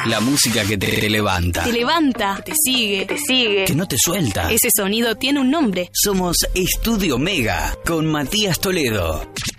La música que te levanta. Te levanta, te sigue, te sigue. Que no te suelta. Ese sonido tiene un nombre. Somos Estudio Mega con Matías Toledo.